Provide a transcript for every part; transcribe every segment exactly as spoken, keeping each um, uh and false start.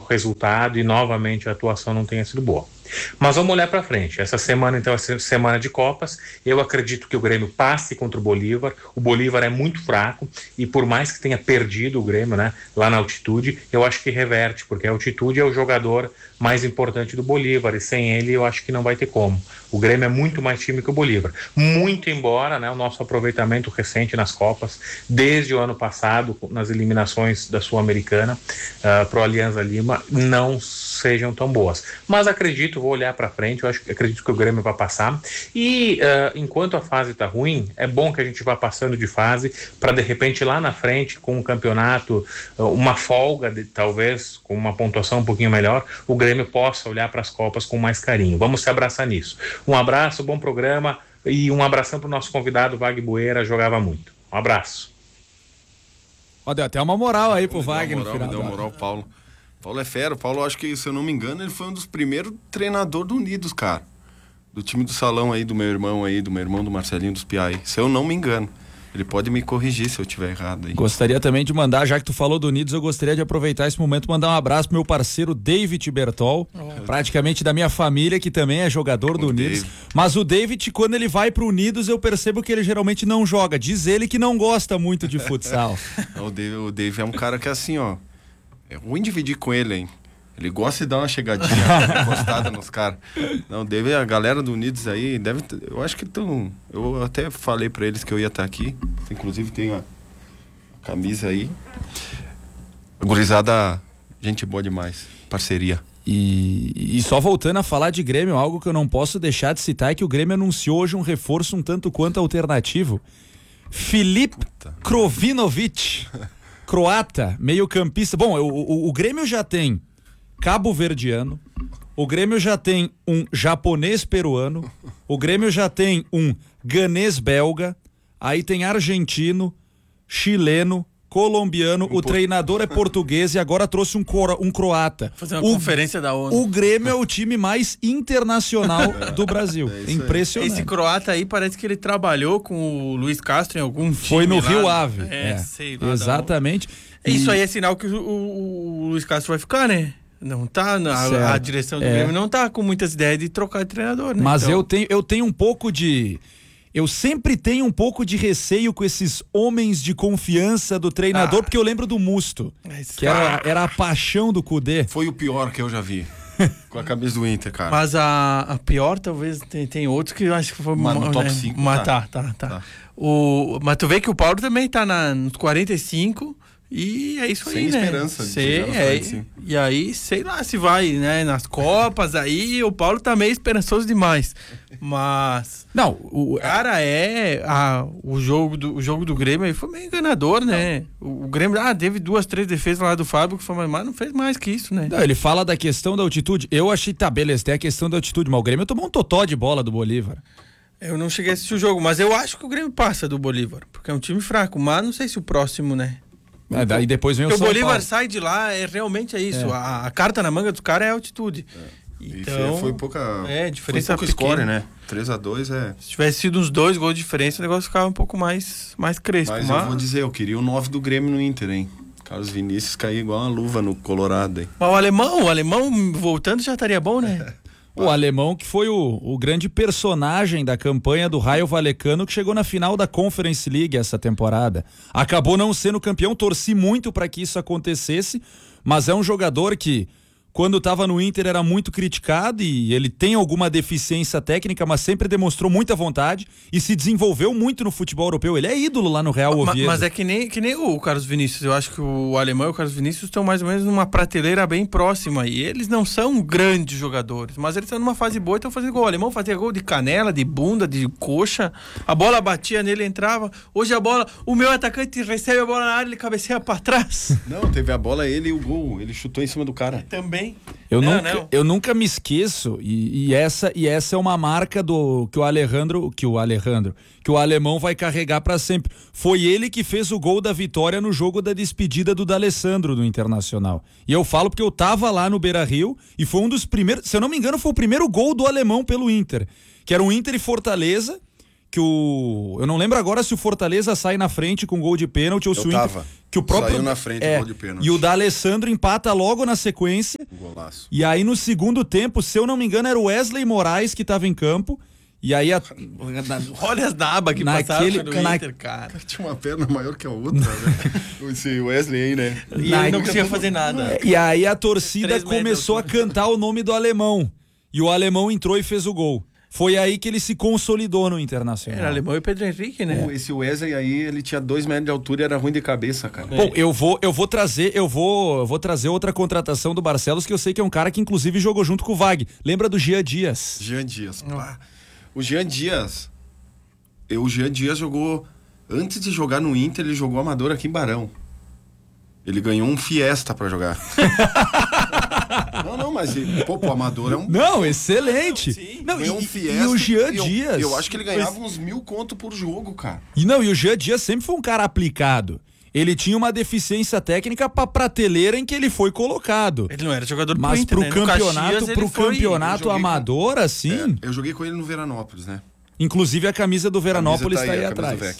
resultado e novamente a atuação não tenha sido boa. Mas vamos olhar para frente. Essa semana, então, é semana de Copas. Eu acredito que o Grêmio passe contra o Bolívar. O Bolívar é muito fraco e por mais que tenha perdido o Grêmio, né, lá na altitude, eu acho que reverte, porque a altitude é o jogador mais importante do Bolívar e sem ele eu acho que não vai ter como. O Grêmio é muito mais time que o Bolívar. Muito embora, né, o nosso aproveitamento recente nas Copas, desde o ano passado, nas eliminações da Sul-Americana uh, para o Alianza Lima, não sejam tão boas. Mas acredito, vou olhar para frente, eu acho, acredito que o Grêmio vai passar. E uh, enquanto a fase está ruim, é bom que a gente vá passando de fase para de repente lá na frente, com um campeonato, uh, uma folga, de, talvez, com uma pontuação um pouquinho melhor, o Grêmio possa olhar para as Copas com mais carinho. Vamos se abraçar nisso. Um abraço, bom programa e um abração para o nosso convidado, Wagner Bueira, jogava muito. Um abraço. Ó, deu até uma moral aí pro Wagner. Me deu uma moral, me deu uma moral, Paulo. Paulo é fera. O Paulo, acho que, se eu não me engano, ele foi um dos primeiros treinadores do Unidos, cara. Do time do salão aí, do meu irmão aí, do meu irmão do Marcelinho, dos Piai. Se eu não me engano. Ele pode me corrigir se eu estiver errado aí. Gostaria também de mandar, já que tu falou do Unidos, eu gostaria de aproveitar esse momento e mandar um abraço pro meu parceiro David Bertol, oh. praticamente da minha família, que também é jogador o do Unidos. David. Mas o David, quando ele vai pro Unidos, eu percebo que ele geralmente não joga. Diz ele que não gosta muito de futsal. o, David, o David é um cara que é assim, ó, é ruim dividir com ele, hein? Ele gosta de dar uma chegadinha, uma encostada nos caras. Não, deve, a galera do Unidos aí, deve, eu acho que estão, eu até falei pra eles que eu ia estar aqui, inclusive tem a camisa aí. A gurizada, gente boa demais, parceria. E, e só voltando a falar de Grêmio, algo que eu não posso deixar de citar é que o Grêmio anunciou hoje um reforço um tanto quanto alternativo. Filipe Krovinovic, croata, meio campista. Bom, o, o, o Grêmio já tem cabo-verdiano, o Grêmio já tem um japonês peruano, o Grêmio já tem um ganês belga, aí tem argentino, chileno, colombiano, um o por... treinador é português e agora trouxe um, coro, um croata. Fazer uma o, conferência da ONU. O Grêmio é o time mais internacional do Brasil. É impressionante. Esse croata aí parece que ele trabalhou com o Luiz Castro em algum time. Foi no lá, Rio Ave. É, é. sei lá. Exatamente. E... Isso aí é sinal que o, o, o Luiz Castro vai ficar, né? Não tá, a, a direção do é. Grêmio não tá com muitas ideias de trocar de treinador, né? Mas então... eu tenho, eu tenho um pouco de... Eu sempre tenho um pouco de receio com esses homens de confiança do treinador, ah. porque eu lembro do Musto, Mas, que era, era a paixão do Cudê. Foi o pior que eu já vi. Com a camisa do Inter, cara. Mas a, a pior, talvez, tem, tem outros que eu acho que foi... Mas no top né? cinco, Mas tá. Tá, tá, tá. tá. O, mas tu vê que o Paulo também tá na, nos quarenta e cinco... E é isso Sem aí, né? esperança de sei, é, e aí, sei lá se vai, né? Nas Copas, aí o Paulo tá meio esperançoso demais. Mas... Não, o... Cara, é... A, o, jogo do, o jogo do Grêmio aí foi meio enganador, né? O, o Grêmio, ah, teve duas, três defesas lá do Fábio, que foi, mas não fez mais que isso, né? Não, ele fala da questão da altitude. Eu achei, tá, beleza, tem a questão da altitude, mas o Grêmio tomou um totó de bola do Bolívar. Eu não cheguei a assistir o jogo, mas eu acho que o Grêmio passa do Bolívar, porque é um time fraco, mas não sei se o próximo, né? É, daí depois vem o São São Bolívar Paulo. Sai de lá, é realmente é isso. É. A, a carta na manga dos caras é a altitude. É. Então, e foi pouca, é, diferença foi pouco score, né? três a dois é... Se tivesse sido uns dois gols de diferença, o negócio ficava um pouco mais, mais crespo. Mas, mas eu vou dizer, eu queria o nove do Grêmio no Inter, hein? Carlos Vinícius caiu igual uma luva no Colorado, hein? Mas o alemão, o alemão voltando já estaria bom, né? O alemão que foi o, o grande personagem da campanha do Raio Vallecano, que chegou na final da Conference League essa temporada. Acabou não sendo campeão, torci muito para que isso acontecesse, mas é um jogador que, quando estava no Inter, era muito criticado e ele tem alguma deficiência técnica, mas sempre demonstrou muita vontade e se desenvolveu muito no futebol europeu. Ele é ídolo lá no Real Oviedo. Mas é que nem, que nem o Carlos Vinícius. Eu acho que o alemão e o Carlos Vinícius estão mais ou menos numa prateleira bem próxima. E eles não são grandes jogadores, mas eles estão numa fase boa e estão fazendo gol. O alemão fazia gol de canela, de bunda, de coxa. A bola batia nele, entrava. Hoje a bola, o meu atacante recebe a bola na área e ele cabeceia pra trás. Não, teve a bola, ele e o gol. Ele chutou em cima do cara. Também. Eu, não, nunca, não. eu nunca me esqueço, e, e, essa, e essa é uma marca do que o Alejandro, que o Alejandro, que o alemão vai carregar para sempre. Foi ele que fez o gol da vitória no jogo da despedida do D'Alessandro do Internacional. E eu falo porque eu tava lá no Beira-Rio e foi um dos primeiros, se eu não me engano, foi o primeiro gol do alemão pelo Inter, que era um Inter e Fortaleza, que o... Eu não lembro agora se o Fortaleza sai na frente com gol de pênalti ou se eu o tava. Inter... Que o próprio, saiu na frente é, gol de pênalti. E o D'Alessandro empata logo na sequência Timaço. E aí no segundo tempo, se eu não me engano, era o Wesley Moraes que tava em campo. E aí a... Olha as nabas que Naquele- passaram no na- Inter, cara. Tinha uma perna maior que a outra, né? Esse Wesley aí, né? E Na- ele não conseguia fazer nada. E aí a torcida Três metros começou a de altura. cantar o nome do alemão. E o alemão entrou e fez o gol. Foi aí que ele se consolidou no Internacional. Era Alemão e Pedro Henrique, né? Esse Wesley aí, ele tinha dois metros de altura e era ruim de cabeça, cara. Bom, eu vou, eu vou trazer, eu vou, eu vou trazer outra contratação do Barcelos, que eu sei que é um cara que inclusive jogou junto com o Vag. Lembra do Jean Dias? Jean Dias. Pá. O Jean Dias, eu, o Jean Dias jogou, antes de jogar no Inter, ele jogou amador aqui em Barão. Ele ganhou um Fiesta pra jogar. não, não, mas pô, o amador é um... Não, excelente. Sim. Não, ganhou e, um e Fiesta. o Jean e eu, Dias. Eu acho que ele ganhava uns mil conto por jogo, cara. E não, e o Jean Dias sempre foi um cara aplicado. Ele tinha uma deficiência técnica pra prateleira em que ele foi colocado. Ele não era jogador pro Mas Inter, pro né? No campeonato, Caxias, pro ele foi- campeonato eu joguei com- amador, assim. É, eu joguei com ele no Veranópolis, né? Inclusive a camisa do Veranópolis Camisa tá aí, a camisa do atrás. Vec.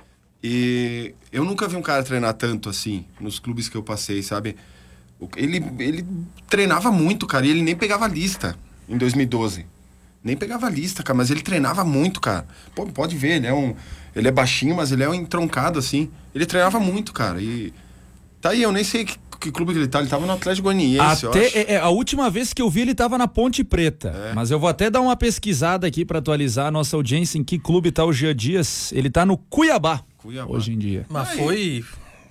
E eu nunca vi um cara treinar tanto assim, nos clubes que eu passei, sabe? O- Ele, ele treinava muito, cara, e ele nem pegava lista em dois mil e doze. Nem pegava lista, cara, mas ele treinava muito, cara. Pô, pode ver, ele é um... Ele é baixinho, mas ele é um entroncado, assim. Ele treinava muito, cara, e... Tá aí, eu nem sei que, que clube que ele tá. Ele tava no Atlético Goianiense, eu Até acho. é, é, a última vez que eu vi ele tava na Ponte Preta. É. Mas eu vou até dar uma pesquisada aqui pra atualizar a nossa audiência em que clube tá o Jean Dias. Ele tá no Cuiabá, Cuiabá. hoje em dia. Mas Aí. foi...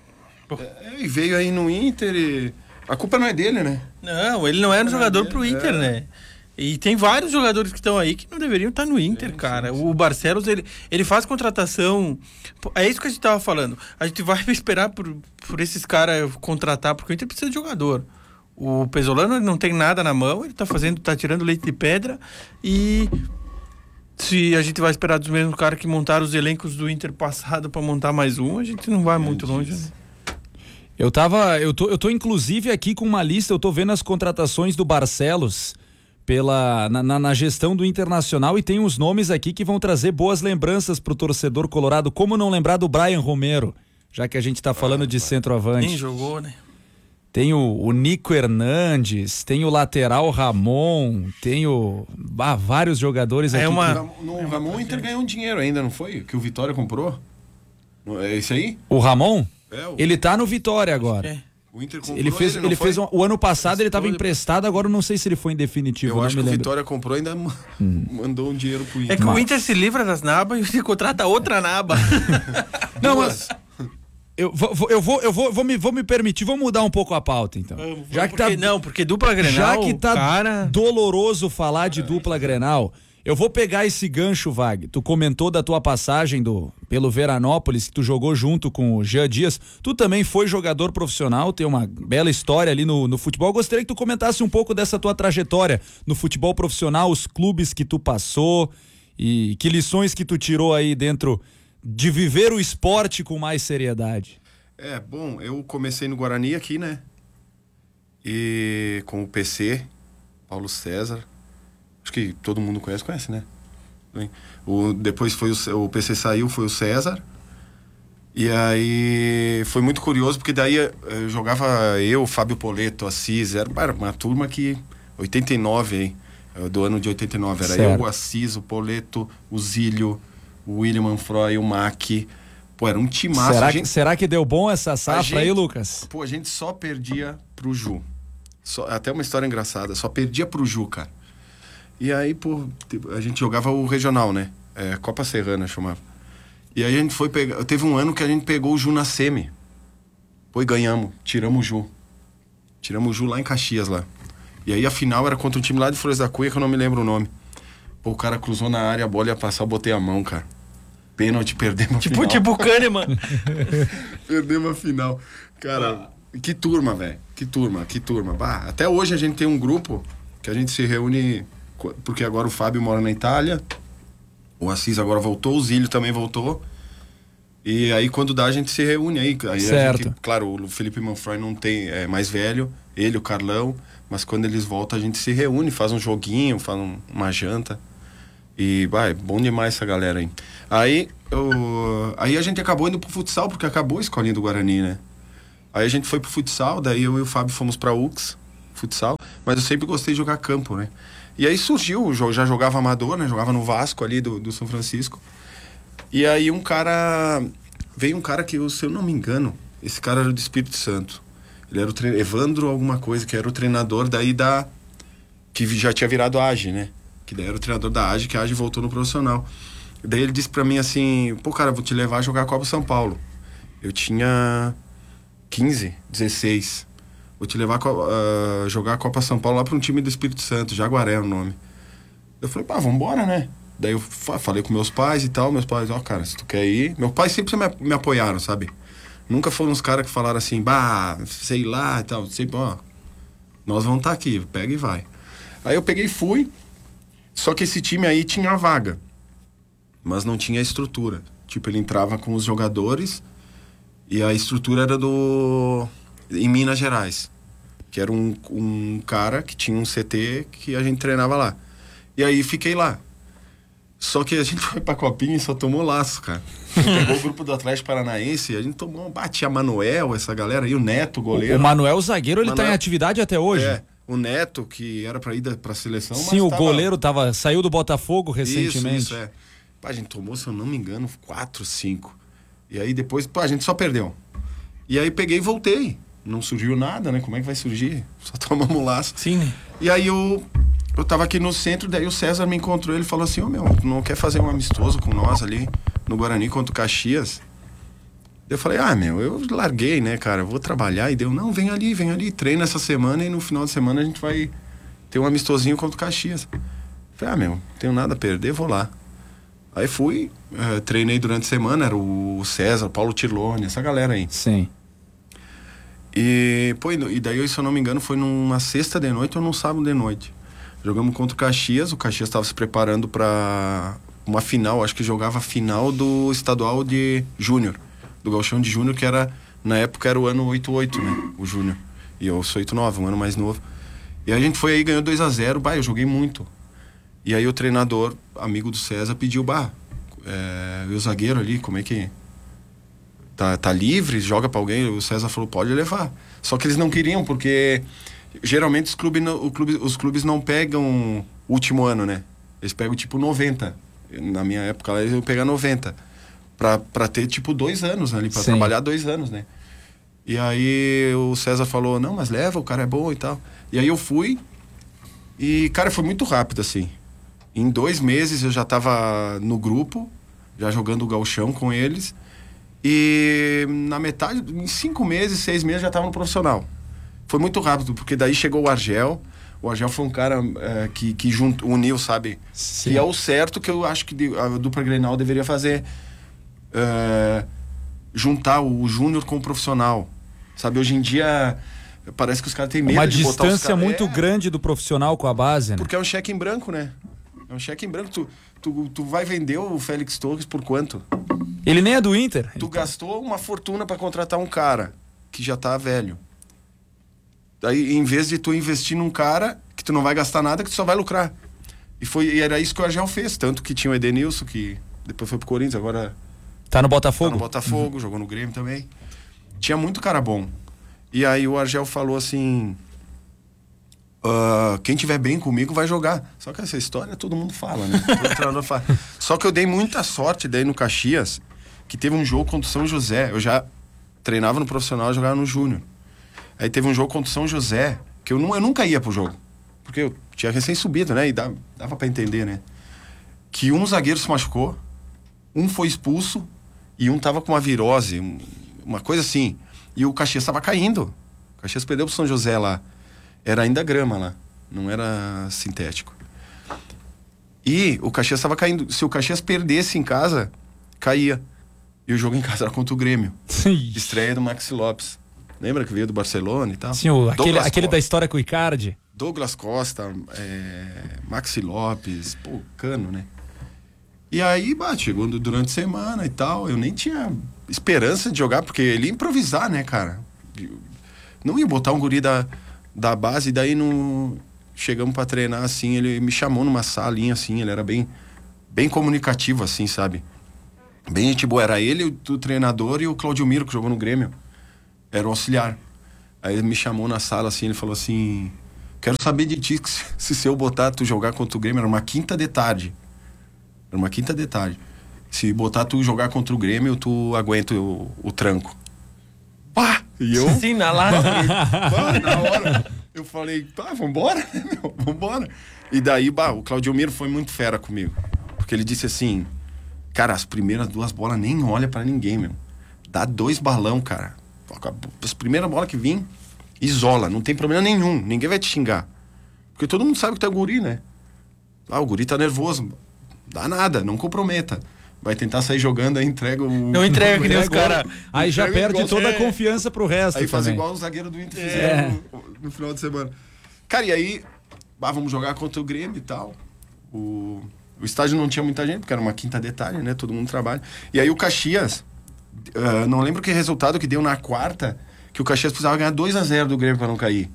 É, e veio aí no Inter e... A culpa não é dele, né? Não, ele não era um jogador pro Inter, É. né? E tem vários jogadores que estão aí que não deveriam estar no Inter, cara. O Barcelos, ele, ele faz contratação... Pô, é isso que a gente tava falando. A gente vai esperar por, por esses caras contratar, porque o Inter precisa de jogador. O Pesolano ele não tem nada na mão, ele tá fazendo, tá tirando leite de pedra. E se a gente vai esperar dos mesmos caras que montaram os elencos do Inter passado pra montar mais um, a gente não vai muito longe, né? Eu tava, eu tô, eu tô inclusive aqui com uma lista, eu tô vendo as contratações do Barcelos pela, na, na, na gestão do Internacional e tem uns nomes aqui que vão trazer boas lembranças pro torcedor colorado. Como não lembrar do Brian Romero, já que a gente tá falando de centroavante. Nem jogou, né? Tem o, o Nico Hernandes, tem o lateral Ramon, tem o, ah, vários jogadores É aqui. uma- que- No, no Ramon, o Inter ganhou um dinheiro ainda, não foi? Que o Vitória comprou? Não é esse aí? O Ramon, É, o, ele tá no Vitória agora. É. o Inter comprou Ele fez, não ele foi? fez um- o ano passado ele estava Todo- emprestado, agora eu não sei se ele foi em definitivo. Eu não acho me que o lembro. Vitória comprou e ainda ma- mandou um dinheiro pro É Inter. que Mas- o Inter se livra das nabas e contrata outra naba. Não, mas eu vou, vou- eu vou, eu vou, vou me, vou me permitir, vou mudar um pouco a pauta então. Já que tá, Porque- não, porque dupla Grenal, já que tá cara... doloroso falar de dupla Grenal, eu vou pegar esse gancho, Vag. Tu comentou da tua passagem do pelo Veranópolis, que tu jogou junto com o Jean Dias. Tu também foi jogador profissional, tem uma bela história ali no, no futebol. Gostaria que tu comentasse um pouco dessa tua trajetória no futebol profissional, os clubes que tu passou e que lições que tu tirou aí dentro de viver o esporte com mais seriedade. É, bom, eu comecei no Guarani aqui, né? E com o P C, Paulo César. Acho que todo mundo conhece, conhece, né? O, depois foi o, o P C saiu, foi o César. E aí foi muito curioso, porque daí eh, jogava eu, Fábio Poleto, Assis, era era uma turma que... oitenta e nove, hein? eh, Do ano de oitenta e nove. Era Certo. eu, o Assis, o Poleto, o Zílio, o William Manfroy, o Mac. Pô, era um timaço. Será, A que, gente- será que deu bom essa safra gente- aí, Lucas? Pô, a gente só perdia pro Ju. Só, até uma história engraçada. Só perdia pro Ju, cara. E aí, pô, tipo, a gente jogava o regional, né? É, Copa Serrana chamava. E aí a gente foi pegar... Teve um ano que a gente pegou o Ju na semi. Pô, e ganhamos. Tiramos o Ju. Tiramos o Ju lá em Caxias, lá. E aí a final era contra um time lá de Flores da Cunha, que eu não me lembro o nome. Pô, o cara cruzou na área, a bola ia passar, eu botei a mão, cara. Pênalti, perdemos a Tipo, final. tipo o Kahneman. Perdemos a final. Cara, que turma, velho. Que turma, que turma. Bah, até hoje a gente tem um grupo que a gente se reúne, co- porque agora o Fábio mora na Itália, o Assis agora voltou, o Zílio também voltou. E aí quando dá a gente se reúne aí. aí a Certo. gente, claro, o Felipe Manfroy não tem, é mais velho, ele, o Carlão, mas quando eles voltam a gente se reúne, faz um joguinho, faz um- uma janta. E, vai, bom demais essa galera aí. Aí, eu, aí a gente acabou indo pro futsal, porque acabou a escolinha do Guarani, né? Aí a gente foi pro futsal, daí eu e o Fábio fomos pra U X, futsal. mas eu sempre gostei de jogar campo, né? E aí surgiu, já jogava amador, né? Jogava no Vasco ali do, do São Francisco. E aí um cara, veio um cara que, eu, se eu não me engano, esse cara era do Espírito Santo. Ele era o tre... Evandro alguma coisa, que era o treinador daí da... que já tinha virado a AGE, né? Que daí era o treinador da AGE, que a AGE voltou no profissional. Daí ele disse pra mim assim, pô, cara, vou te levar a jogar a Copa São Paulo. Eu tinha quinze, dezesseis. Vou te levar a uh, jogar a Copa São Paulo lá pra um time do Espírito Santo, Jaguaré é o nome. Eu falei, pá, vambora, né? Daí eu falei com meus pais e tal, meus pais, ó, oh, cara, se tu quer ir... Meus pais sempre me, me apoiaram, sabe? Nunca foram uns caras que falaram assim, bah, sei lá e tal. Sempre, ó, nós vamos estar tá aqui, pega e vai. Aí eu peguei e fui, só que esse time aí tinha a vaga, mas não tinha a estrutura. Tipo, ele entrava com os jogadores e a estrutura era do... em Minas Gerais, que era um, um cara que tinha um C T que a gente treinava lá. E aí fiquei lá. Só que a gente foi pra Copinha e só tomou laço, cara. Pegou o grupo do Atlético Paranaense, a gente tomou, batia Manuel, essa galera aí, o Neto, goleiro. O Manuel zagueiro, ele Manuel, tá em atividade até hoje. É, o Neto, que era pra ir da, pra seleção, sim, mas o tava... goleiro tava, saiu do Botafogo recentemente. Isso, isso, é. Pá, a gente tomou, se eu não me engano, quatro, cinco. E aí depois, pá, a gente só perdeu. E aí peguei e voltei. Não surgiu nada, né? Como é que vai surgir? Só tomamos laço. Sim, né? E aí eu... Eu tava aqui no centro, daí o César me encontrou, ele falou assim, ô oh, meu, tu não quer fazer um amistoso com nós ali no Guarani contra o Caxias? Eu falei, ah, meu, eu larguei, né, cara, eu vou trabalhar. E deu, não, vem ali, vem ali, treina essa semana e no final de semana a gente vai ter um amistosinho contra o Caxias. Eu falei, ah, meu, não tenho nada a perder, vou lá. Aí fui, uh, treinei durante a semana, era o César, o Paulo Tirlone, essa galera aí. Sim. E, pô, e daí, se eu não me engano, foi numa sexta de noite ou num sábado de noite. Jogamos contra o Caxias, o Caxias estava se preparando para uma final, acho que jogava a final do estadual de Júnior, do Gauchão de Júnior, que era, na época era o ano oitenta e oito, né, o Júnior. E eu sou oitenta e nove, um ano mais novo. E a gente foi aí, ganhou dois a zero, bah, eu joguei muito. E aí o treinador, amigo do César, pediu, bah, é, e o zagueiro ali, como é que... Tá, tá livre, joga para alguém? O César falou, pode levar. Só que eles não queriam, porque... Geralmente os clubes, o clube, os clubes não pegam o último ano, né? Eles pegam tipo noventa. Na minha época lá, eles iam pegar noventa. Pra, pra ter tipo dois anos ali, pra Sim. trabalhar dois anos, né? E aí o César falou, não, mas leva, o cara é bom e tal. E aí eu fui e, cara, foi muito rápido, assim. Em dois meses eu já tava no grupo, já jogando o gauchão com eles. E na metade, em cinco meses, seis meses, já tava no profissional. Foi muito rápido, porque daí chegou o Argel. O Argel foi um cara é, que, que junto, uniu, sabe? Sim. E é o certo que eu acho que a dupla Grenal deveria fazer. É, juntar o júnior com o profissional. Sabe, hoje em dia parece que os caras têm medo Uma de botar os caras... Uma distância muito é, grande do profissional com a base, né? Porque é um cheque em branco, né? É um cheque em branco. Tu, tu, tu vai vender o Félix Torres por quanto? Ele nem é do Inter. Tu gastou uma fortuna para contratar um cara que já tá velho. Aí, em vez de tu investir num cara que tu não vai gastar nada, que tu só vai lucrar. E, foi, e era isso que o Argel fez. Tanto que tinha o Edenilson, que depois foi pro Corinthians, agora... Tá no Botafogo? Tá no Botafogo, uhum. Jogou no Grêmio também. Tinha muito cara bom. E aí o Argel falou assim... Uh, quem tiver bem comigo vai jogar. Só que essa história todo mundo fala, né? Todo treinador fala. Só que eu dei muita sorte daí no Caxias, que teve um jogo contra o São José. Eu já treinava no profissional, jogava no Júnior. Aí teve um jogo contra o São José, que eu, não, eu nunca ia pro jogo. Porque eu tinha recém-subido, né? E dava, dava pra entender, né? Que um zagueiro se machucou, um foi expulso e um tava com uma virose, uma coisa assim. E o Caxias tava caindo. O Caxias perdeu pro São José lá. Era ainda grama lá, não era sintético. E o Caxias tava caindo. Se o Caxias perdesse em casa, caía. E o jogo em casa era contra o Grêmio. Estreia do Maxi Lopes. Lembra que veio do Barcelona e tal? Sim, o, aquele, aquele da história com o Icardi. Douglas Costa, é, Maxi Lopes, pô, cano, né? E aí, bah, chegou durante a semana e tal, eu nem tinha esperança de jogar, porque ele ia improvisar, né, cara? Não ia botar um guri da, da base, e daí no, chegamos pra treinar, assim, ele me chamou numa salinha, assim, ele era bem, bem comunicativo, assim, sabe? Bem gente boa, era ele, o, o treinador e o Claudio Miro, que jogou no Grêmio. Era o auxiliar. Aí ele me chamou na sala, assim, ele falou assim... quero saber de ti se, se eu botar tu jogar contra o Grêmio, era uma quinta de tarde. Era uma quinta de tarde. Se botar tu jogar contra o Grêmio, tu aguenta o, o tranco. Pá! E eu... Sim, na lata. Pá, na hora. Eu falei, pá, vambora, né, meu? Vambora. E daí, bah, o Claudio Miro foi muito fera comigo. Porque ele disse assim, cara, as primeiras duas bolas nem olha pra ninguém, meu. Dá dois balão, cara. As primeiras bolas que vim, isola, não tem problema nenhum. Ninguém vai te xingar. Porque todo mundo sabe que tu é guri, né? Ah, o guri tá nervoso. Dá nada, não comprometa. Vai tentar sair jogando, aí entrega o... Não entrega que nem os caras. Aí já entrega perde igual- toda a é. confiança pro resto Aí faz também. igual o zagueiro do Inter É. fizeram no, no final de semana. Cara, e aí, bah, vamos jogar contra o Grêmio e tal. O, o estádio não tinha muita gente, porque era uma quinta de tarde, né? Todo mundo trabalha. E aí o Caxias, uh, não lembro que resultado que deu na quarta, que o Caxias precisava ganhar dois a zero do Grêmio pra não cair.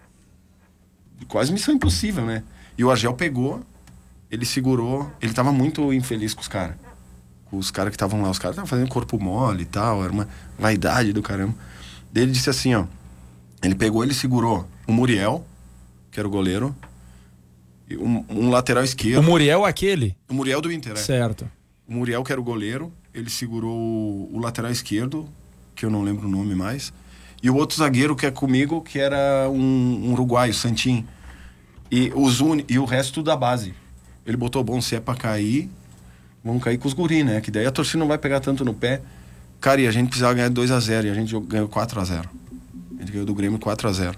Quase missão impossível, né? E o Argel pegou, ele segurou, ele tava muito infeliz com os caras. Com os caras que estavam lá, os caras estavam fazendo corpo mole e tal, era uma vaidade do caramba. Daí ele disse assim, ó, ele pegou, ele segurou o Muriel, que era o goleiro, e um, um lateral O esquerdo, Muriel aquele? o Muriel do Inter, é. Certo. O Muriel, que era o goleiro, ele segurou o, o lateral esquerdo, que eu não lembro o nome mais, e o outro zagueiro que é comigo, que era um, um uruguaio, Santin. E, os uni, e o resto tudo da base. Ele botou, bom, se é pra cair, vamos cair com os guri, né? Que daí a torcida não vai pegar tanto no pé. Cara, e a gente precisava ganhar dois a zero, e a gente ganhou quatro a zero. A gente ganhou do Grêmio quatro a zero.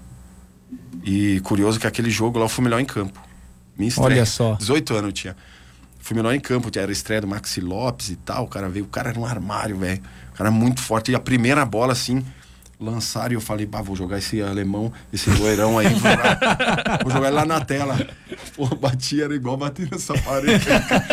E curioso que aquele jogo lá eu fui melhor em campo. Minha estreia. Olha só. dezoito anos eu tinha. Fui melhor em campo, era a estreia do Maxi Lopes e tal. O cara veio, o cara era um armário, velho. O cara muito forte. E a primeira bola, assim, lançaram e eu falei, bah, vou jogar esse alemão, esse loirão aí, vou jogar, vou jogar ele lá na tela. Pô, bati, era igual bater nessa parede.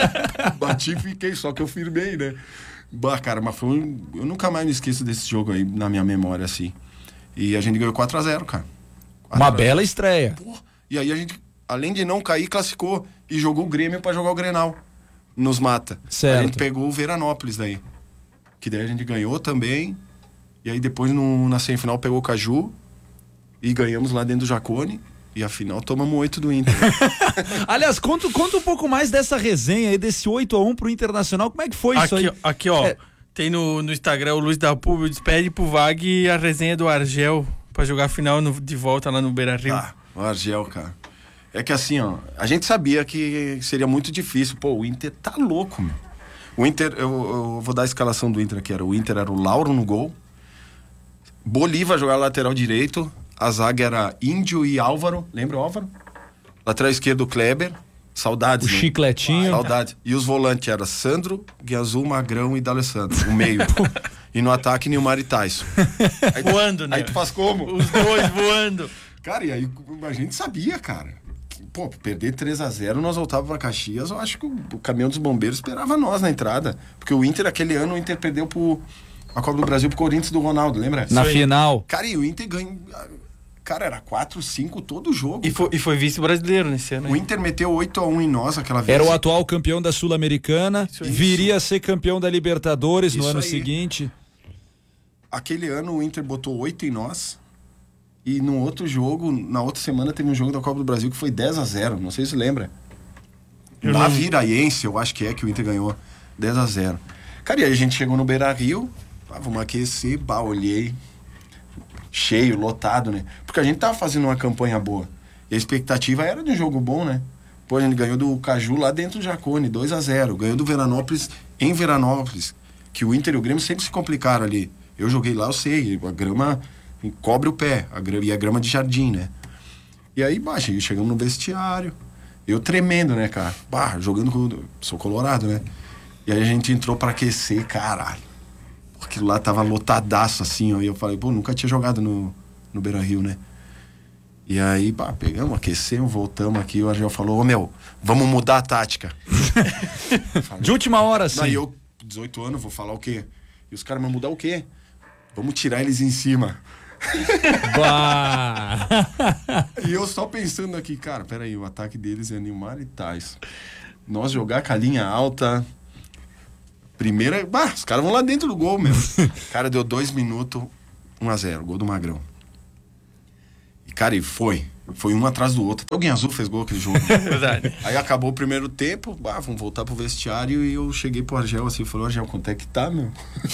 Bati e fiquei, só que eu firmei, né? Bah, cara, mas foi um, eu nunca mais me esqueço desse jogo aí, na minha memória, assim. E a gente ganhou quatro a zero, cara. quatro Uma a zero. bela estreia. Pô, e aí a gente, além de não cair, classificou e jogou o Grêmio pra jogar o Grenal. Nos mata. Certo. A gente pegou o Veranópolis daí. Que daí a gente ganhou também. E aí depois no, na semifinal pegou o Caju e ganhamos lá dentro do Jacone. E afinal tomamos oito do Inter. Aliás, conta, conta um pouco mais dessa resenha aí, desse oito a um pro Internacional. Como é que foi isso aí? Aqui, aqui, ó. É. Tem no, no Instagram o Luiz da Público, despede pro Vag a resenha do Argel pra jogar a final no, de volta lá no Beira-Rio. Ah, o Argel, cara. É que assim, ó, a gente sabia que seria muito difícil. Pô, o Inter tá louco, meu. O Inter, eu, eu vou dar a escalação do Inter aqui. Era, o Inter era o Lauro no gol. Bolívar jogar lateral direito. A zaga era Índio e Álvaro. Lembra o Álvaro? Lateral esquerdo, Kleber. Saudades, O né? chicletinho. Saudades. E os volantes eram Sandro, Guiazul, Magrão e D'Alessandro. O meio. E no ataque, Nilmar e Tyson. Aí, Voando, né? Aí tu faz como? Os dois voando. Cara, e aí a gente sabia, cara. Que, pô, perder três a zero, nós voltávamos pra Caxias, eu acho que o, o caminhão dos bombeiros esperava nós na entrada. Porque o Inter, aquele ano, o Inter perdeu pro, a Copa do Brasil pro Corinthians do Ronaldo, lembra? Na final. Cara, e o Inter ganhou... Cara, era quatro, cinco todo jogo. E foi, e foi vice-brasileiro nesse ano. O hein? Inter meteu oito a um em nós aquela vez. Era o atual campeão da Sul-Americana, Isso aí. viria a ser campeão da Libertadores no Isso ano aí. seguinte. Aquele ano o Inter botou oito em nós. E no outro jogo, na outra semana, teve um jogo da Copa do Brasil que foi dez a zero. Não sei se lembra. Eu Na não- Viraiense, eu acho que é que o Inter ganhou dez a zero. Cara, e aí a gente chegou no Beira-Rio. Ah, vamos aquecer, bah, olhei. Cheio, lotado, né? Porque a gente tava fazendo uma campanha boa. E a expectativa era de um jogo bom, né? Pô, a gente ganhou do Caju lá dentro do Jacone, dois a zero. Ganhou do Veranópolis em Veranópolis. Que o Inter e o Grêmio sempre se complicaram ali. Eu joguei lá, eu sei. A grama cobre o pé. A grama, e a grama de jardim, né? E aí, bah, cheguei- chegamos no vestiário. Eu tremendo, né, cara? Bah, jogando com... Sou colorado, né? E aí a gente entrou pra aquecer, caralho. Aquilo lá tava lotadaço, assim, ó. E eu falei, pô, nunca tinha jogado no, no Beira-Rio, né? E aí, pá, pegamos, aquecemos, voltamos aqui. O Argel falou, ô, meu, vamos mudar a tática. Falei, De última hora, sim. Daí eu, dezoito anos, vou falar o quê? E os caras, mas mudar o quê? Vamos tirar eles em cima. Bah. E eu só pensando aqui, cara, peraí, o ataque deles é Nilmar e Tyson. Nós jogar com a linha alta... Primeira... Bah, os caras vão lá dentro do gol, meu. Cara, deu dois minutos, um a zero, gol do Magrão. E, cara, e foi. Foi um atrás do outro. Alguém azul fez gol aquele jogo. Verdade. Aí acabou o primeiro tempo, bah, vamos voltar pro vestiário e eu cheguei pro Argel assim, falou, Argel, quanto é que tá, meu?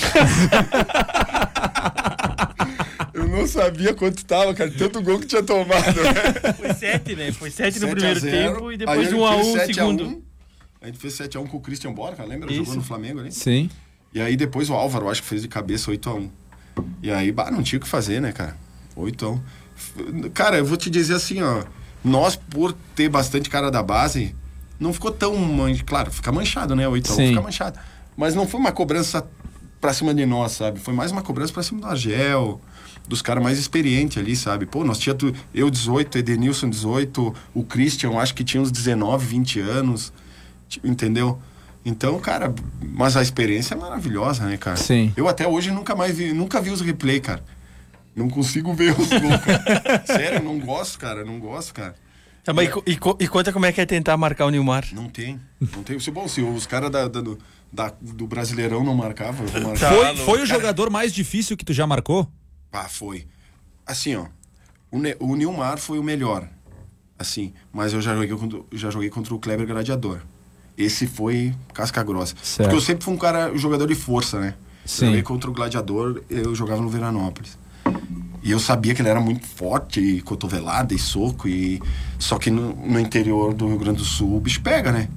Eu não sabia quanto tava, cara, tanto gol que tinha tomado. Né? Foi sete, né? Foi sete no sete primeiro a zero, tempo e aí depois ele um a fez um no sete a um. segundo. A gente fez sete a um com o Christian Borja, lembra? Isso. Jogou no Flamengo ali. Sim. E aí depois o Álvaro, acho que fez de cabeça oito a um. E aí, bah, não tinha o que fazer, né, cara? oito a um. Cara, eu vou te dizer assim, ó. Nós, por ter bastante cara da base, não ficou tão... Man... Claro, fica manchado, né? oito a um Sim. fica manchado. Mas não foi uma cobrança pra cima de nós, sabe? Foi mais uma cobrança pra cima do Argel, dos caras mais experientes ali, sabe? Pô, nós tinha tu... eu dezoito, Edenilson dezoito, o Christian, acho que tinha uns dezenove, vinte anos, entendeu? Então, cara, mas a experiência é maravilhosa, né, cara? Sim. Eu até hoje nunca mais vi, nunca vi os replay, cara. Não consigo ver os gols, cara. Sério, não gosto, cara, não gosto, cara. Tá, mas e, e, e conta como é que é tentar marcar o Nilmar. Não tem, não tem. Se, bom, se os caras da, da, do, da, do Brasileirão não marcavam, eu vou marcar. Foi, louco. foi o jogador mais difícil que tu já marcou? Ah, foi. Assim, ó, o, Ne- o Nilmar foi o melhor, assim, mas eu já joguei contra, já joguei contra o Kleber Gladiador. Esse foi casca grossa. Certo. Porque eu sempre fui um cara, um jogador de força, né? Sim. Eu joguei contra o Gladiador, eu jogava no Veranópolis. E eu sabia que ele era muito forte, e cotovelada e soco, e... só que no, no interior do Rio Grande do Sul o bicho pega, né?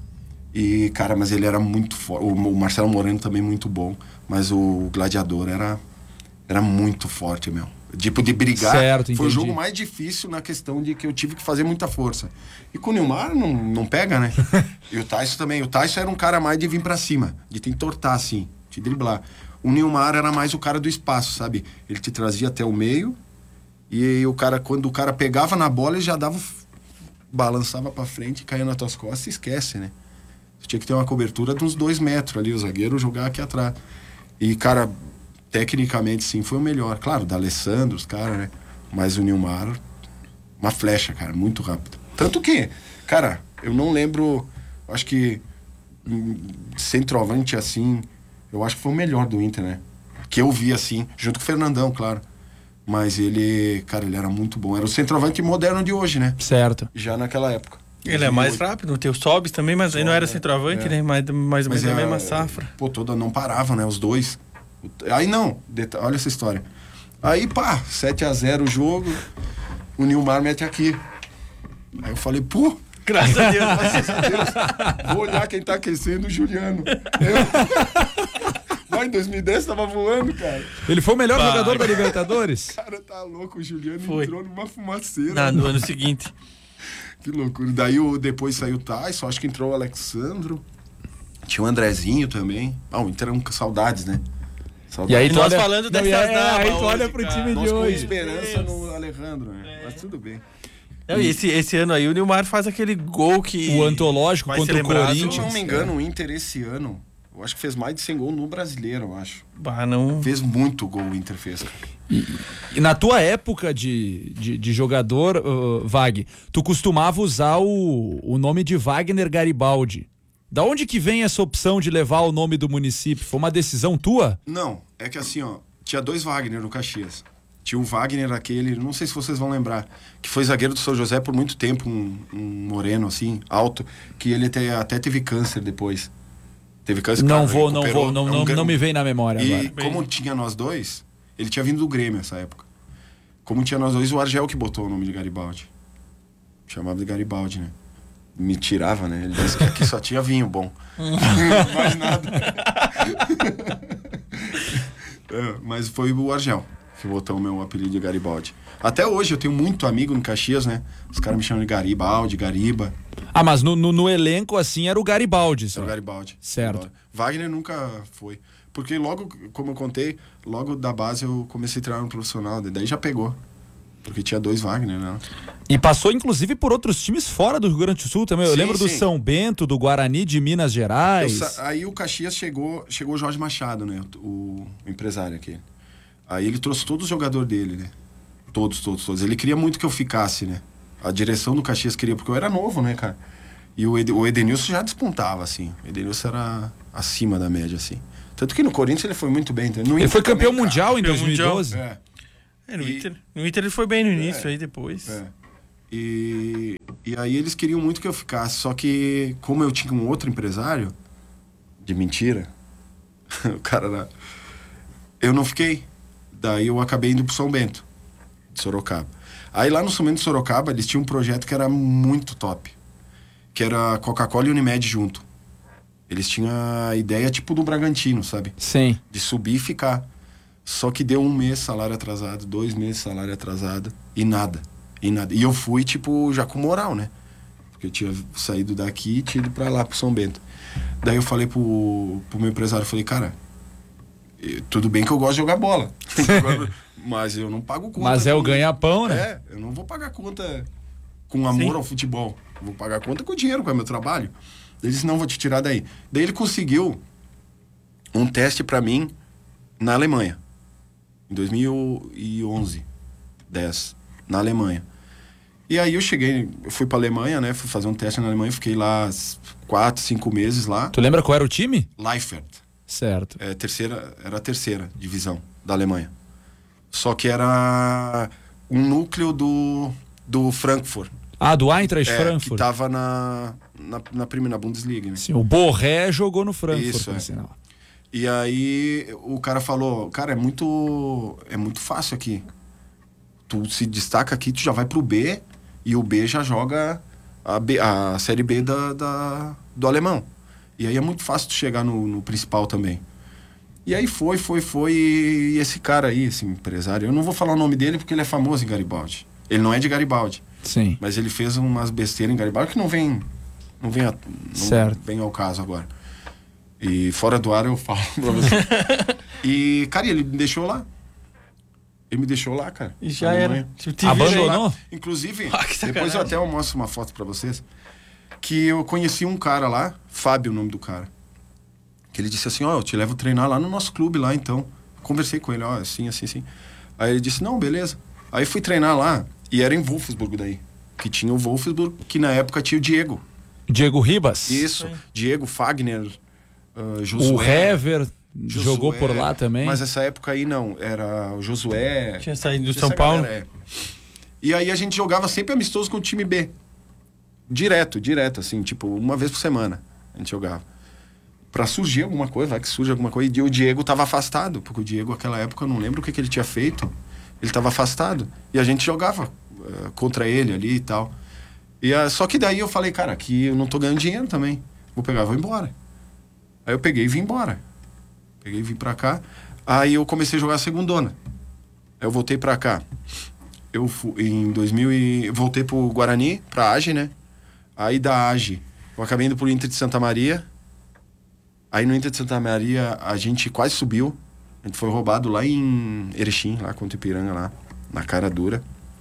E, cara, mas ele era muito forte. O, o Marcelo Moreno também muito bom, mas o Gladiador era, era muito forte, meu. Tipo, de brigar. Certo, foi o entendi. jogo mais difícil na questão de que eu tive que fazer muita força. E com o Nilmar não, não pega, né? E o Tyson também. O Tyson era um cara mais de vir pra cima, de te entortar assim, te driblar. O Nilmar era mais o cara do espaço, sabe? Ele te trazia até o meio e o cara, quando o cara pegava na bola, ele já dava, balançava pra frente, caía nas tuas costas e esquece, né? Você tinha que ter uma cobertura de uns dois metros ali, o zagueiro jogar aqui atrás. E, cara, tecnicamente, sim, foi o melhor. Claro, da Alessandro, os caras, né? Mas o Nilmar, uma flecha, cara, muito rápido. Tanto que, cara, eu não lembro, acho que hum, centroavante assim... Eu acho que foi o melhor do Inter, né? Que eu vi assim, junto com o Fernandão, claro. Mas ele, cara, ele era muito bom. Era o centroavante moderno de hoje, né? Certo. Já naquela época. Ele é mais hoje. rápido, o teu Sobis também, mas ele não era centroavante, é. né? Mais, mais ou Mas menos a é, mesma safra. Pô, toda não parava, né? Os dois. Aí não, deta- olha essa história. Aí, pá, sete a zero o jogo, o Nilmar mete aqui. Aí eu falei, pô, Graças a Deus. graças a Deus, vou olhar quem tá aquecendo, o Juliano. Eu... Vai, em dois mil e dez tava voando, cara. Ele foi o melhor Bah. jogador da Libertadores? Cara, tá louco, o Juliano Foi. entrou numa fumaceira. Na- no ano seguinte. Que loucura. Daí o, depois saiu o Tyson, acho que entrou o Alexandro. Tinha o Andrezinho também. Ah, o Inter é um saudades, né? Saudades. E aí E tu nós olha... falando Não, dessas e aí, damas aí tu olha hoje, pro cara. time Nós de com hoje. esperança no Alejandro, né? Mas tudo bem. Não, e esse, esse ano aí o Nilmar faz aquele gol que... O antológico vai contra ser o lembrado. Se eu Corinthians. não me engano, o Inter esse ano, eu acho que fez mais de cem gols no Brasileiro, eu acho. Bah, não... Fez muito gol o Inter fez, cara. E, e na tua época de, de, de jogador, uh, Vag, tu costumava usar o, o nome de Wagner Garibaldi. Da onde que vem essa opção de levar o nome do município? Foi uma decisão tua? Não, é que assim, ó, tinha dois Wagner no Caxias. Tinha o Wagner, aquele, não sei se vocês vão lembrar, que foi zagueiro do São José por muito tempo, um, um moreno assim, alto, que ele te, até teve câncer depois. Teve câncer. Não claro, vou, não recuperou, vou, não, é um não, gran- não me vem na memória E agora. como tinha nós dois, ele tinha vindo do Grêmio nessa época. Como tinha nós dois, o Argel que botou o nome de Garibaldi. Chamava de Garibaldi, né? Me tirava, né? Ele disse que aqui só tinha vinho bom. Mais nada. É, mas foi o Argel que botou o meu apelido de Garibaldi. Até hoje eu tenho muito amigo no Caxias, né? Os caras me chamam de Garibaldi, Gariba. Ah, mas no, no, no elenco assim era o Garibaldi. Só. É o Garibaldi. Certo. Garibaldi. Wagner nunca foi. Porque logo, como eu contei, logo da base eu comecei a treinar no profissional. Daí já pegou. Porque tinha dois Wagner, né? E passou inclusive por outros times fora do Rio Grande do Sul também. Eu Sim, lembro do sim. São Bento, do Guarani de Minas Eu Gerais. sa- aí o Caxias chegou, chegou o Jorge Machado, né? O, o empresário aqui. Aí ele trouxe todos os jogadores dele, né? Todos, todos, todos. Ele queria muito que eu ficasse, né? A direção do Caxias queria, porque eu era novo, né, cara? E o, Ed, o Edenilson já despontava, assim. O Edenilson era acima da média, assim. Tanto que no Corinthians ele foi muito bem. No Ele Inter foi campeão também, mundial em Campeão dois mil e doze. cara. É. É, no, E- Inter, no Inter ele foi bem no início, É. aí depois... É. E, e aí eles queriam muito que eu ficasse, só que como eu tinha um outro empresário, de mentira, o cara era... Eu não fiquei. Daí eu acabei indo pro São Bento, de Sorocaba. Aí lá no São Bento de Sorocaba, eles tinham um projeto que era muito top. Que era Coca-Cola e Unimed junto. Eles tinham a ideia tipo do Bragantino, sabe? Sim. De subir e ficar. Só que deu um mês salário atrasado, dois meses salário atrasado e nada. E nada. E eu fui, tipo, já com moral, né? Porque eu tinha saído daqui e tinha ido pra lá, pro São Bento. Daí eu falei pro, pro meu empresário, eu falei, cara, tudo bem que eu gosto de jogar bola. Mas eu não pago conta. Mas é o com... ganha-pão, né? É, eu não vou pagar conta com amor Sim. ao futebol. Eu vou pagar conta com dinheiro, com o meu trabalho. Ele disse, não, vou te tirar daí. Daí ele conseguiu um teste pra mim na Alemanha. Em dois mil e onze, dez, na Alemanha. E aí eu cheguei, eu fui pra Alemanha, né? Fui fazer um teste na Alemanha, fiquei lá quatro, cinco meses lá. Tu lembra qual era o time? Leifert. Certo. É, terceira, era a terceira divisão da Alemanha. Só que era um núcleo do, do Frankfurt. Ah, do Eintracht é, Frankfurt. Que tava na, na, na primeira Bundesliga, né? Sim, o Borré jogou no Frankfurt, Isso, por é. sinal. E aí o cara falou, cara, é muito, é muito fácil aqui. Tu se destaca aqui, tu já vai pro B e o B já joga a, B, a Série B da, da, do alemão. E aí é muito fácil tu chegar no, no principal também. E aí foi, foi, foi, e esse cara aí, esse empresário, eu não vou falar o nome dele porque ele é famoso em Garibaldi. Ele não é de Garibaldi. Sim. Mas ele fez umas besteiras em Garibaldi que não vem, não vem, a, não certo. vem ao caso agora. E fora do ar eu falo pra você. E, cara, ele me deixou lá. Ele me deixou lá, cara. E já era. Abandonou? Inclusive, ah, depois eu até mostro uma foto pra vocês. Que eu conheci um cara lá, Fábio, o nome do cara. Que ele disse assim, ó, oh, eu te levo treinar lá no nosso clube lá, então. Conversei com ele, ó, oh, assim, assim, assim. Aí ele disse, não, beleza. Aí fui treinar lá, e era em Wolfsburg daí. Que tinha o Wolfsburg, que na época tinha o Diego. Diego Ribas. Isso, Sim. Diego, Fagner, uh, Josué. O Hever Josué, jogou por lá também. Mas essa época aí não, era o Josué. Tinha saído do São Paulo. Galera, é. E aí a gente jogava sempre amistoso com o time B. Direto, direto, assim, tipo, uma vez por semana a gente jogava. Pra surgir alguma coisa, vai que surge alguma coisa. E o Diego tava afastado, porque o Diego, naquela época, eu não lembro o que, que ele tinha feito. Ele tava afastado. E a gente jogava uh, contra ele ali e tal. E, uh, só que daí eu falei, cara, aqui eu não tô ganhando dinheiro também. Vou pegar e vou embora. Aí eu peguei e vim embora. Peguei e vim pra cá. Aí eu comecei a jogar a segundona. Aí eu voltei pra cá. Eu fui, em dois mil e... Voltei pro Guarani, pra Age, né? Aí da Age, eu acabei indo pro Inter de Santa Maria. Aí no Inter de Santa Maria, a gente quase subiu. A gente foi roubado lá em Erechim, lá contra o Ipiranga, lá, na cara dura.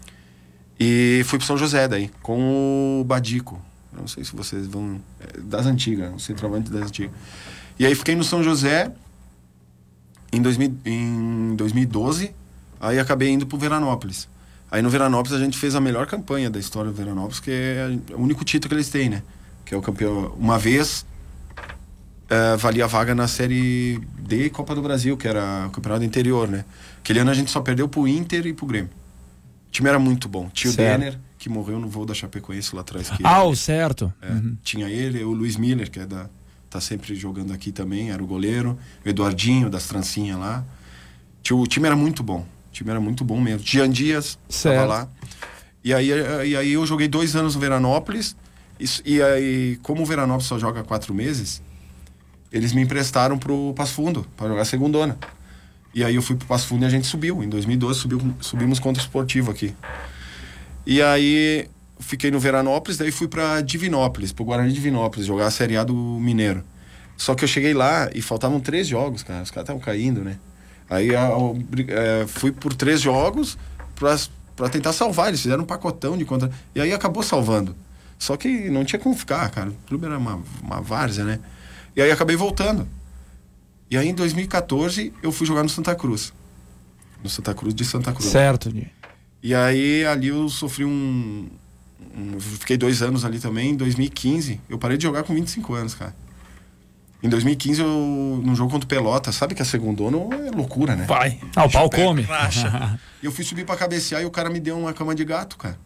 E fui pro São José daí, com o Badico. Não sei se vocês vão... É, das antigas, um centroavante das antigas. E aí fiquei no São José em, dois mil, em dois mil e doze. Aí acabei indo pro Veranópolis. Aí no Veranópolis a gente fez a melhor campanha da história do Veranópolis, que é o único título que eles têm, né? Que é o campeão... Uma vez... Uh, valia a vaga na Série D Copa do Brasil, que era o campeonato interior, né? Aquele ano a gente só perdeu pro Inter e pro Grêmio. O time era muito bom. Tinha o Denner, que morreu no voo da Chapecoense lá atrás. Que ah, era, o certo. É, uhum. Tinha ele, o Luiz Miller, que é da, tá sempre jogando aqui também, era o goleiro. O Eduardinho, das trancinhas lá. Tinha, o time era muito bom. O time era muito bom mesmo. Jean Dias, certo. tava lá. E aí, e aí eu joguei dois anos no Veranópolis. E, e aí, como o Veranópolis só joga quatro meses... Eles me emprestaram pro Passo Fundo, para jogar segundona. E aí eu fui pro Passo Fundo e a gente subiu. Em dois mil e doze subiu, subimos contra o Esportivo aqui. E aí fiquei no Veranópolis, daí fui pra Divinópolis, pro Guarani de Divinópolis, jogar a Série A do Mineiro. Só que eu cheguei lá e faltavam três jogos, cara. Os caras estavam caindo, né? Aí eu, é, fui por três jogos pra, pra tentar salvar. Eles fizeram um pacotão de contra... E aí acabou salvando. Só que não tinha como ficar, cara. O clube era uma, uma várzea, né? E aí acabei voltando. E aí em dois mil e quatorze eu fui jogar no Santa Cruz. No Santa Cruz de Santa Cruz. Certo. E aí ali eu sofri um... um fiquei dois anos ali também. Em dois mil e quinze eu parei de jogar com vinte e cinco anos, cara. Em dois mil e quinze eu... num jogo contra o Pelota. Sabe que a segundona é loucura, né? Vai. Ah, o pau come. E eu fui subir pra cabecear e o cara me deu uma cama de gato, cara.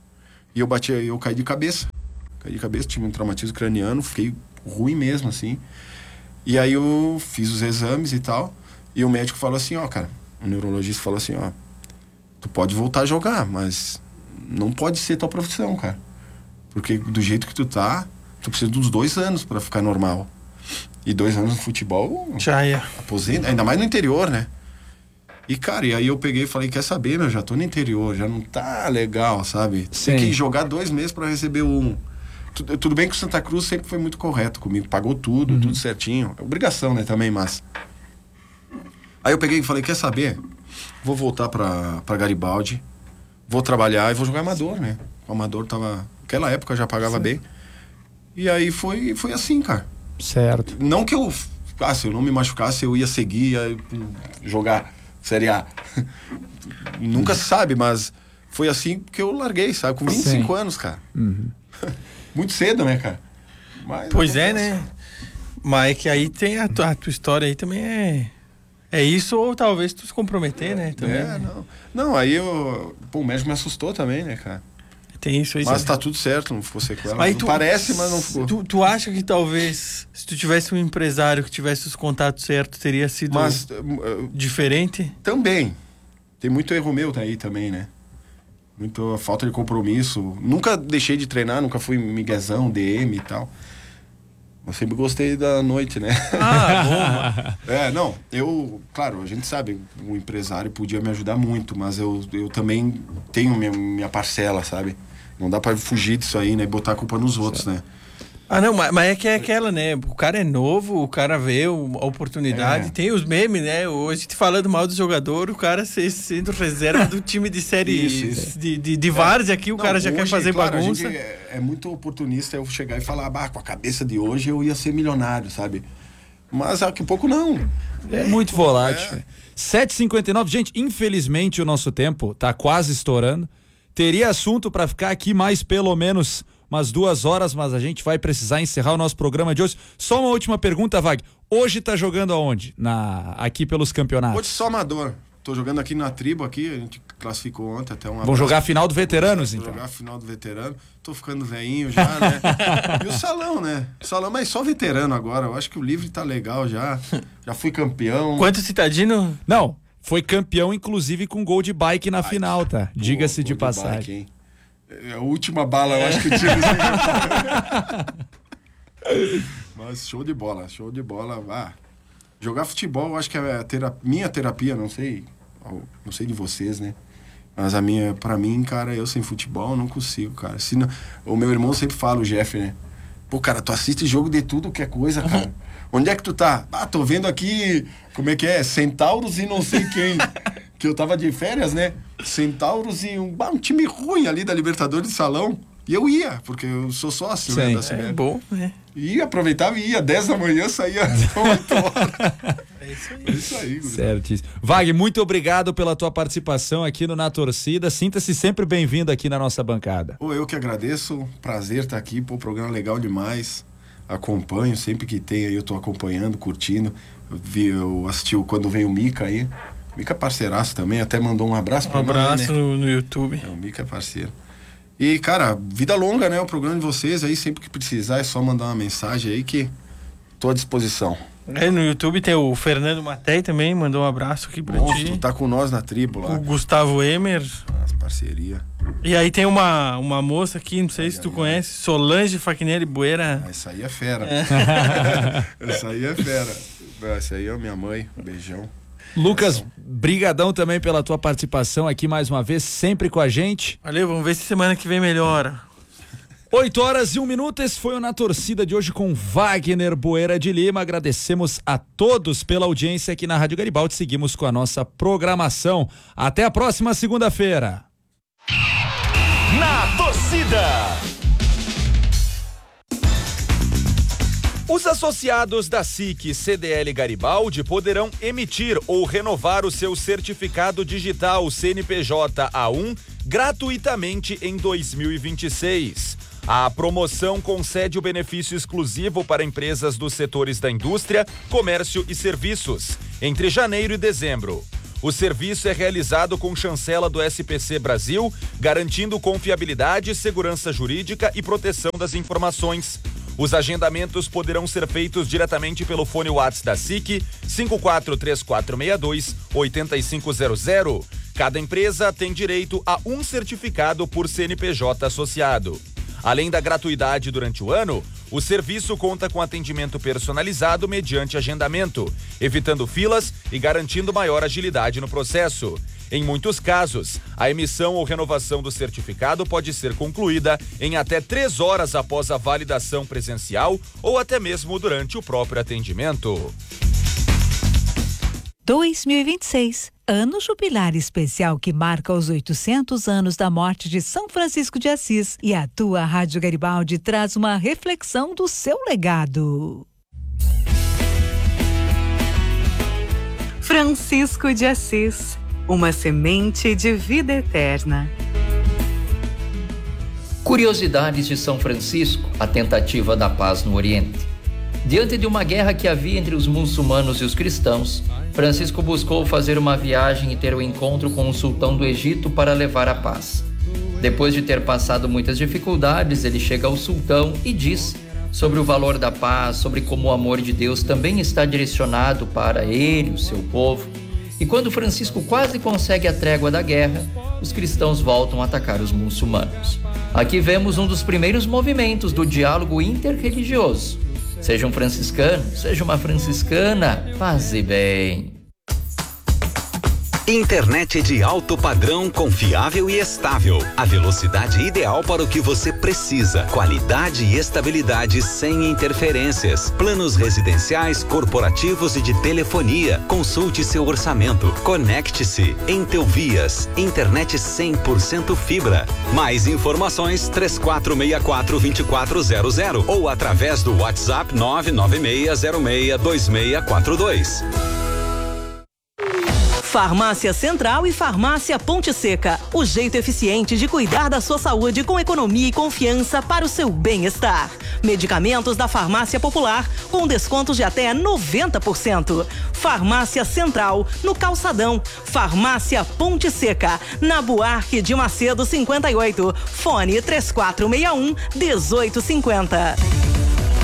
E eu bati, eu caí de cabeça. Caí de cabeça, tive um traumatismo craniano, fiquei ruim mesmo, assim. E aí eu fiz os exames e tal, e o médico falou assim, ó, cara, o neurologista falou assim, ó, tu pode voltar a jogar, mas não pode ser tua profissão, cara. Porque do jeito que tu tá, tu precisa dos dois anos pra ficar normal. E dois anos no futebol, já é. Aposenta, ainda mais no interior, né? E, cara, e aí eu peguei e falei, quer saber, meu, já tô no interior, já não tá legal, sabe? Sim. Tem que jogar dois meses pra receber um. Tudo, tudo bem que o Santa Cruz sempre foi muito correto comigo, pagou tudo, uhum. tudo certinho. É obrigação, né, também, mas... Aí eu peguei e falei, quer saber? Vou voltar pra, pra Garibaldi, vou trabalhar e vou jogar amador, né? O amador tava... Naquela época já pagava Sim. bem. E aí foi, foi assim, cara. Certo. Não que eu... Ah, se eu não me machucasse, eu ia seguir, ia jogar Série A. Nunca se sabe, mas foi assim que eu larguei, sabe? Com vinte e cinco Sim. anos, cara. Uhum. Muito cedo, né, cara? Mas pois é, né? Mas é que aí tem a tua, a tua história aí também é... É isso ou talvez tu se comprometer, né? Também, é, né? não. Não, aí eu... Pô, o médico me assustou também, né, cara? Tem isso aí. Mas tá tudo certo, não ficou sequela. Aí não tu, parece, mas não ficou. Tu, tu acha que talvez, se tu tivesse um empresário que tivesse os contatos certos, teria sido mas, uh, diferente? Também. Tem muito erro meu aí também, né? Muita falta de compromisso. Nunca deixei de treinar, nunca fui miguezão, D M e tal. Eu sempre gostei da noite, né? Ah, bom. É, não, eu... Claro, a gente sabe, o empresário podia me ajudar muito, mas eu, eu também tenho minha, minha parcela, sabe? Não dá pra fugir disso aí, né? E botar a culpa nos outros, né? Ah, não, mas, mas é que é aquela, né? O cara é novo, o cara vê a oportunidade, é. Tem os memes, né? Hoje, te falando mal do jogador, o cara sendo reserva do time de série isso, isso. de, de, de várzea aqui, o não, cara já hoje, quer fazer claro, bagunça. A gente é, é muito oportunista eu chegar e falar, bah, com a cabeça de hoje eu ia ser milionário, sabe? Mas daqui a pouco não. É muito volátil. É. sete e cinquenta e nove, gente, infelizmente o nosso tempo tá quase estourando. Teria assunto para ficar aqui mais pelo menos umas duas horas, mas a gente vai precisar encerrar o nosso programa de hoje. Só uma última pergunta, Vag. Hoje tá jogando aonde? Na, aqui pelos campeonatos? Hoje só amador. Tô jogando aqui na tribo aqui, a gente classificou ontem até uma. Vão jogar a final do Veteranos, então? Vou jogar a final do Veterano. Tô ficando velhinho já, né? E o salão, né? O salão, mas só veterano agora. Eu acho que o livre tá legal já. Já fui campeão. Quanto citadino? Não. Foi campeão, inclusive, com gol de bike na bike. final, tá? Diga-se de passagem. De bike, é a última bala, eu acho que tinha. Mas show de bola, show de bola. Ah, jogar futebol, eu acho que é a terapia, minha terapia, não sei, não sei de vocês, né? Mas a minha, pra mim, cara, eu sem futebol não consigo, cara. Se não, o meu irmão sempre fala, o Jeff, né? Pô, cara, tu assiste jogo de tudo que é coisa, cara. Onde é que tu tá? Ah, tô vendo aqui, como é que é? Centauros e não sei quem. Que eu tava de férias, né? Centauros e um, um time ruim ali da Libertadores de salão. E eu ia, porque eu sou sócio, Sim. né? Da C B F. É bom, né? Ia, aproveitava e ia, dez da manhã, saía oito horas. É isso aí. É isso aí, certíssimo. Vag, muito obrigado pela tua participação aqui no Na Torcida. Sinta-se sempre bem-vindo aqui na nossa bancada. Pô, eu que agradeço. Prazer estar aqui. Pô, programa legal demais. Acompanho, sempre que tem aí eu tô acompanhando, curtindo. Eu, vi, eu assisti o Quando Vem o Mica aí. O Mica é parceiraço também, até mandou um abraço um pra nós. Um abraço né? no, no YouTube. É, o Mica é parceiro. E, cara, vida longa, né? O programa de vocês aí, sempre que precisar, é só mandar uma mensagem aí que tô à disposição. É, no YouTube tem o Fernando Matei também, mandou um abraço aqui pra Monstro, ti. Tá com nós na tribo lá. O Gustavo Emer. Nossa, parceria. E aí tem uma, uma moça aqui, não sei aí, se tu aí, conhece, Solange Faquinelli Bueira. Ah, essa aí é fera. É. Essa aí é fera. Essa aí é minha mãe. Um beijão. Lucas, brigadão também pela tua participação aqui mais uma vez, sempre com a gente. Valeu, vamos ver se semana que vem melhora. oito horas e um minuto, esse foi o Na Torcida de hoje com Wagner Bueira de Lima. Agradecemos a todos pela audiência aqui na Rádio Garibaldi. Seguimos com a nossa programação. Até a próxima segunda-feira. Na Torcida. Os associados da S I C C D L Garibaldi poderão emitir ou renovar o seu certificado digital C N P J A um gratuitamente em dois mil e vinte e seis. A promoção concede o benefício exclusivo para empresas dos setores da indústria, comércio e serviços, entre janeiro e dezembro. O serviço é realizado com chancela do S P C Brasil, garantindo confiabilidade, segurança jurídica e proteção das informações. Os agendamentos poderão ser feitos diretamente pelo fone WhatsApp da S I C, cinco quatro três quatro seis dois oito cinco zero zero. Cada empresa tem direito a um certificado por C N P J associado. Além da gratuidade durante o ano, o serviço conta com atendimento personalizado mediante agendamento, evitando filas e garantindo maior agilidade no processo. Em muitos casos, a emissão ou renovação do certificado pode ser concluída em até três horas após a validação presencial ou até mesmo durante o próprio atendimento. dois mil e vinte e seis, ano jubilar especial que marca os oitocentos anos da morte de São Francisco de Assis, e a tua Rádio Garibaldi traz uma reflexão do seu legado. Francisco de Assis, uma semente de vida eterna. Curiosidades de São Francisco, a tentativa da paz no Oriente. Diante de uma guerra que havia entre os muçulmanos e os cristãos, Francisco buscou fazer uma viagem e ter um encontro com o sultão do Egito para levar a paz. Depois de ter passado muitas dificuldades, ele chega ao sultão e diz sobre o valor da paz, sobre como o amor de Deus também está direcionado para ele, o seu povo. E quando Francisco quase consegue a trégua da guerra, os cristãos voltam a atacar os muçulmanos. Aqui vemos um dos primeiros movimentos do diálogo interreligioso. Seja um franciscano, seja uma franciscana, paz e bem. Internet de alto padrão, confiável e estável. A velocidade ideal para o que você precisa. Qualidade e estabilidade sem interferências. Planos residenciais, corporativos e de telefonia. Consulte seu orçamento. Conecte-se. Entelvias. Internet cem por cento fibra. Mais informações três quatro seis quatro, dois quatro zero zero ou através do WhatsApp nove nove seis zero seis dois seis quatro dois. Farmácia Central e Farmácia Ponte Seca. O jeito eficiente de cuidar da sua saúde com economia e confiança para o seu bem-estar. Medicamentos da Farmácia Popular com descontos de até noventa por cento. Farmácia Central, no Calçadão. Farmácia Ponte Seca, na Buarque de Macedo cinquenta e oito. Fone três quatro seis um, um oito cinco zero.